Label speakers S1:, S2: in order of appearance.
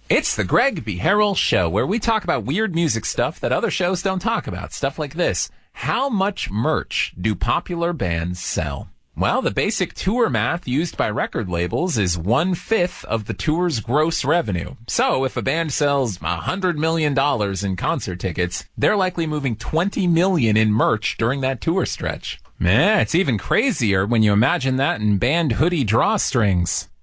S1: It's the Greg B. Harrell Show, where we talk about weird music stuff that other shows don't talk about. Stuff like this. How much merch do popular bands sell? Well, the basic tour math used by record labels is 1/5 of the tour's gross revenue. So if a band sells $100 million in concert tickets, they're likely moving $20 million in merch during that tour stretch. It's even crazier when you imagine that in band hoodie drawstrings.